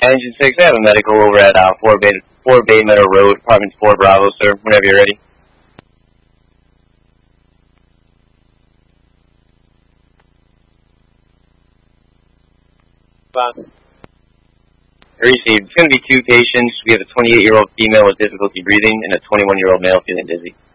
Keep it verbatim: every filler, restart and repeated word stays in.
Engine six, I have a medical over at uh, four Bay, four Bay Meadow Road, apartment four Bravo, sir, whenever you're ready. Fine. Received. It's going to be two patients. We have a twenty-eight-year-old female with difficulty breathing and a twenty-one-year-old male feeling dizzy.